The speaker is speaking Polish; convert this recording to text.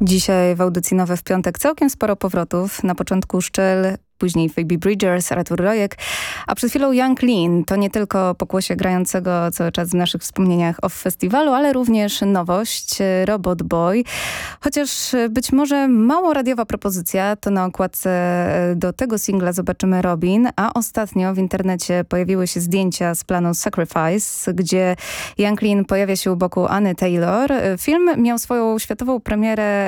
Dzisiaj w audycji Nowe w piątek całkiem sporo powrotów. Na początku Szczyl, później Phoebe Bridgers, Artur Rojek, a przed chwilą Yang Lean. To nie tylko pokłosie grającego cały czas w naszych wspomnieniach o festiwalu, ale również nowość, Robot Boy. Chociaż być może mało radiowa propozycja, to na okładce do tego singla zobaczymy Robin, a ostatnio w internecie pojawiły się zdjęcia z planu Sacrifice, gdzie Yang Lean pojawia się u boku Anny Taylor. Film miał swoją światową premierę